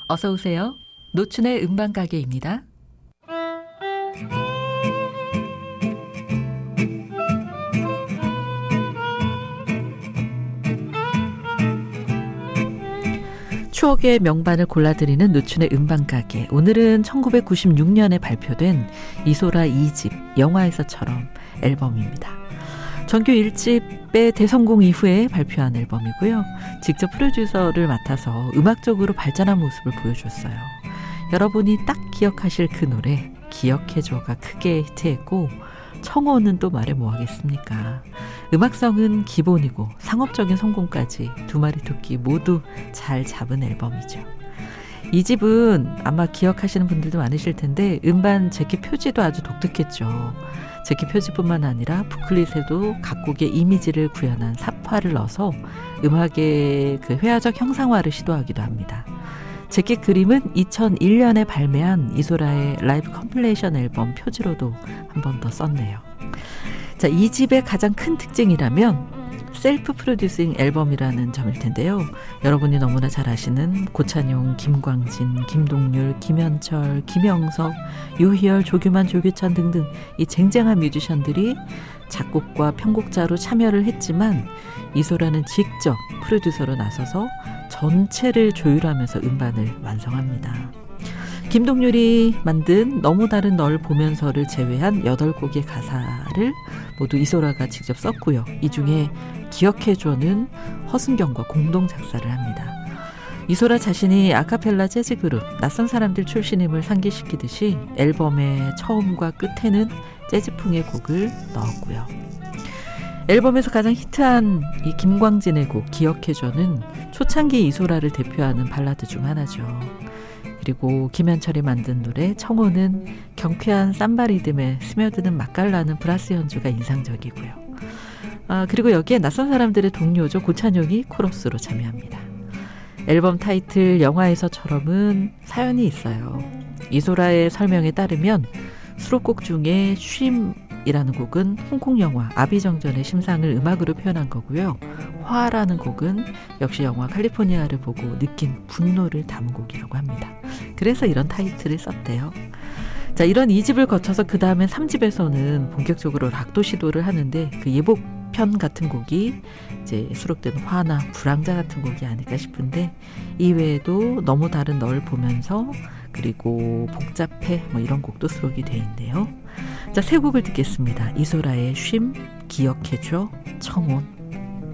어서 오세요. 노춘의 음반가게입니다. 추억의 명반을 골라드리는 노춘의 음반가게. 오늘은 1996년에 발표된 이소라 2집 영화에서처럼 앨범입니다. 정규 1집의 대성공 이후에 발표한 앨범이고요. 직접 프로듀서를 맡아서 음악적으로 발전한 모습을 보여줬어요. 여러분이 딱 기억하실 그 노래 기억해줘가 크게 히트했고, 청혼은 또 말해 뭐하겠습니까. 음악성은 기본이고 상업적인 성공까지 두 마리 토끼 모두 잘 잡은 앨범이죠. 이 집은 아마 기억하시는 분들도 많으실 텐데 음반 재킷 표지도 아주 독특했죠. 재킷 표지뿐만 아니라 부클릿에도 각 곡의 이미지를 구현한 삽화를 넣어서 음악의 그 회화적 형상화를 시도하기도 합니다. 재킷 그림은 2001년에 발매한 이소라의 라이브 컴필레이션 앨범 표지로도 한 번 더 썼네요. 자, 이 집의 가장 큰 특징이라면 셀프 프로듀싱 앨범이라는 점일 텐데요. 여러분이 너무나 잘 아시는 고찬용, 김광진, 김동률, 김현철, 김영석, 유희열, 조규만, 조규찬 등등 이 쟁쟁한 뮤지션들이 작곡과 편곡자로 참여를 했지만 이소라는 직접 프로듀서로 나서서 전체를 조율하면서 음반을 완성합니다. 김동률이 만든 너무 다른 널 보면서를 제외한 8곡의 가사를 모두 이소라가 직접 썼고요. 이 중에 기억해줘는 허순경과 공동 작사를 합니다. 이소라 자신이 아카펠라 재즈 그룹 낯선 사람들 출신임을 상기시키듯이 앨범의 처음과 끝에는 재즈풍의 곡을 넣었고요. 앨범에서 가장 히트한 이 김광진의 곡 기억해줘는 초창기 이소라를 대표하는 발라드 중 하나죠. 그리고 김현철이 만든 노래 청혼은 경쾌한 삼바 리듬에 스며드는 맛깔나는 브라스 연주가 인상적이고요. 그리고 여기에 낯선 사람들의 동료죠. 고찬용이 코러스로 참여합니다. 앨범 타이틀 영화에서처럼은 사연이 있어요. 이소라의 설명에 따르면 수록곡 중에 쉼이라는 곡은 홍콩 영화 아비정전의 심상을 음악으로 표현한 거고요. 화라는 곡은 역시 영화 캘리포니아를 보고 느낀 분노를 담은 곡이라고 합니다. 그래서 이런 타이틀을 썼대요. 자, 이런 2집을 거쳐서 그 다음에 3집에서는 본격적으로 락도 시도를 하는데 그 예복편 같은 곡이 이제 수록된 화나 불황자 같은 곡이 아닐까 싶은데 이외에도 너무 다른 널 보면서 그리고 복잡해 뭐 이런 곡도 수록이 돼 있네요. 자, 세 곡을 듣겠습니다. 이소라의 쉼, 기억해줘, 청혼.